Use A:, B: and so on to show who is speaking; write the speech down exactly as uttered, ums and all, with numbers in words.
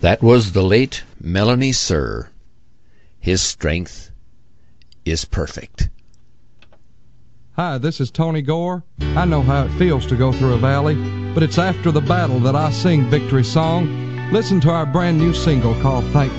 A: That was the late Melanie Sir. His strength is perfect.
B: Hi, this is Tony Gore. I know how it feels to go through a valley, but it's after the battle that I sing victory song. Listen to our brand new single called Thank